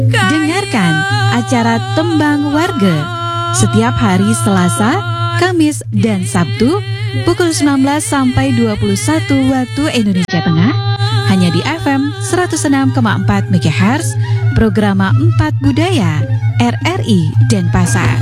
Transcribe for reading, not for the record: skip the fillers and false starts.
Dengarkan acara Tembang Warga setiap hari Selasa, Kamis, dan Sabtu pukul 19 sampai 21 waktu Indonesia Tengah hanya di FM 106,4 MHz, Programa 4 Budaya RRI Denpasar.